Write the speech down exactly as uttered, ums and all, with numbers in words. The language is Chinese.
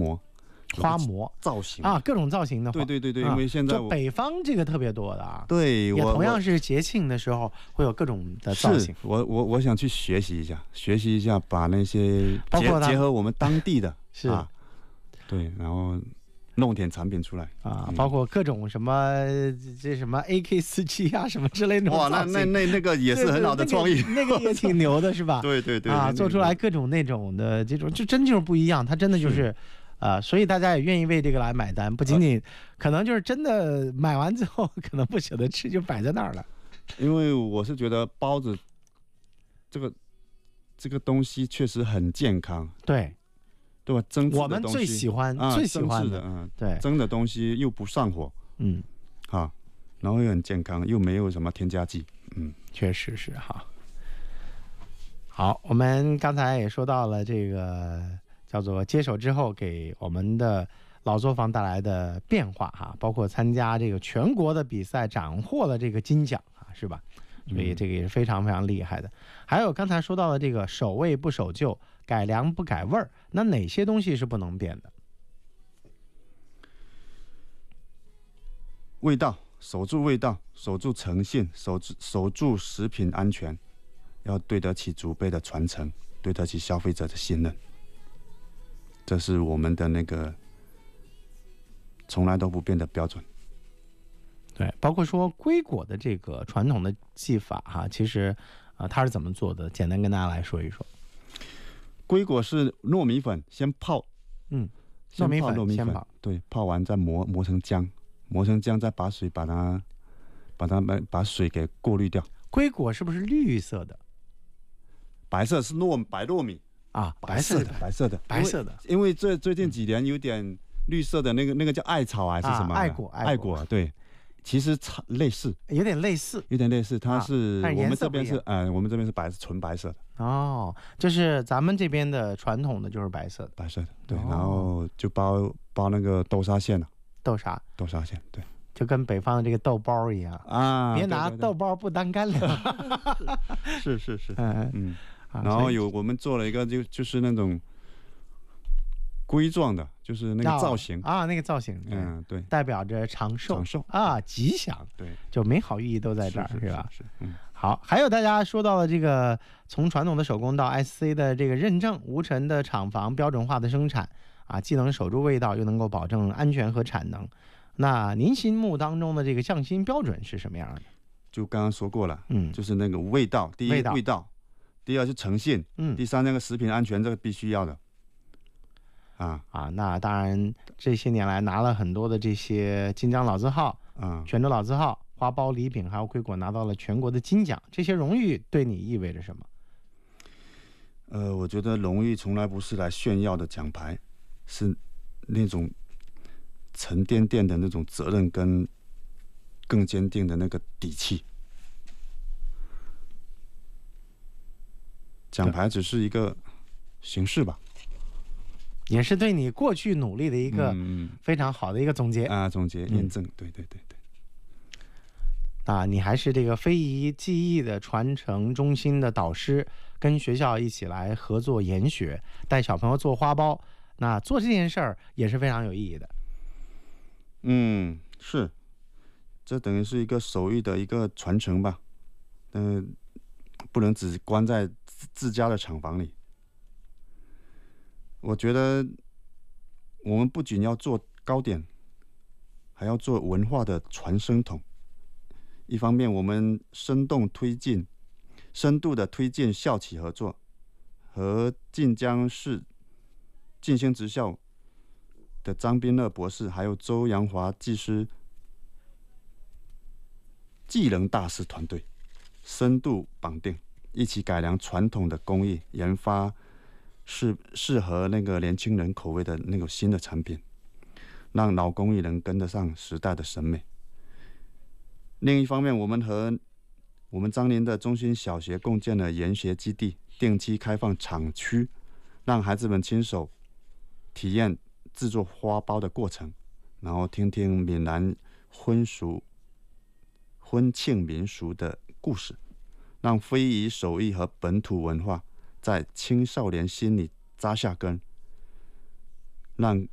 模。 花模造型啊，各种造型的。 对对对对，因为现在就北方这个特别多的啊。 对， 也同样是节庆的时候会有各种的造型。 我我我想去学习一下，学习一下，把那些结结合我们当地的是啊，对，然后弄点产品出来啊，包括各种什么这什么 A K 四七啊什么之类的。 哇，那那那那个也是很好的创意， 那个也挺牛的，是吧？ 对对对啊，做出来各种那种的这种，就真就是不一样，它真的就是。啊、呃，所以大家也愿意为这个来买单，不仅仅可能就是真的买完之后可能不舍得吃，就摆在那儿了。 因为我是觉得包子这个这个东西确实很健康， 对对吧？蒸制的我们最喜欢、 啊、 最喜欢的，嗯， 对， 蒸的东西又不上火， 嗯， 哈，然后又很健康，又没有什么添加剂，嗯， 确实是哈。好，我们刚才也说到了这个。叫做接手之后给我们的老作坊带来的变化哈，包括参加这个全国的比赛斩获了这个金奖啊，是吧？所以这个也是非常非常厉害的。还有刚才说到的这个守味不守旧，改良不改味儿，那哪些东西是不能变的？ 味道，守住味道，守住诚信，守住守住食品安全，要对得起祖辈的传承，对得起消费者的信任。这是我们的那个从来都不变的标准。 对，包括说龟果的这个传统的技法哈，其实啊、呃，它是怎么做的？简单跟大家来说一说。 龟果是糯米粉先泡， 嗯， 先泡糯米粉， 糯米粉，对，泡完再磨磨成浆，磨成浆再把水把它把它把把水给过滤掉。 龟果是不是绿色的？ 白色是糯白糯米。 啊，白色的， 白色的， 白色的， 因为最最近几年有点绿色的那个那个叫艾草还是什么？ 啊、艾果， 艾果，对，其实类似， 有点类似， 有点类似，它是、 啊、 我们这边是呃，我们这边是白，是纯白色的。 哦，就是咱们这边的传统的就是白色的， 白色的，对，哦、然后就包包那个豆沙馅了， 豆沙， 豆沙馅，对。 就跟北方的这个豆包一样啊， 别拿豆包不当干粮。 是是是，嗯嗯。然后有我们做了一个就就是那种龟状的，就是那个造型啊, 啊，那个造型， 嗯对， 代表着长寿长寿啊，吉祥， 对， 就美好寓意都在这儿， 是, 是, 是吧？ 是, 是，嗯。 好，还有大家说到了这个从传统的手工到 S C 的这个认证，无尘的厂房标准化的生产啊，既能守住味道，又能够保证安全和产能。那您心目当中的这个匠心标准是什么样的？ 就刚刚说过了， 嗯， 就是那个味道，第一味道。 味道第二是诚信， 嗯， 第三那个食品安全，这个必须要的，啊啊，那当然这些年来拿了很多的这些金章老字号， 啊， 泉州老字号、花苞礼品还有龟果拿到了全国的金奖，这些荣誉对你意味着什么？ 呃，我觉得荣誉从来不是来炫耀的奖牌，是那种沉甸甸的那种责任跟更坚定的那个底气。奖牌只是一个形式吧， 也是对你过去努力的一个非常好的一个总结、 嗯、啊，总结验证、嗯，对对对对。 啊，你还是这个非遗技艺的传承中心的导师，跟学校一起来合作研学，带小朋友做花苞。那做这件事儿也是非常有意义的。 嗯，是，这等于是一个手艺的一个传承吧。嗯、呃，不能只关在自家的厂房里。我觉得我们不仅要做糕点，还要做文化的传声筒。一方面，我们生动推进、深度的推进校企合作，和晋江市进兴职校的张斌乐博士，还有周阳华技师技能大师团队深度绑定，一起改良传统的工艺，研发适适合那个年轻人口味的那种新的产品，让老工艺能跟得上时代的审美。另一方面，我们和我们樟林的中心小学共建了研学基地，定期开放厂区，让孩子们亲手体验制作花苞的过程，然后听听闽南婚俗、婚庆民俗的故事，让非遗手艺和本土文化在青少年心里扎下根，让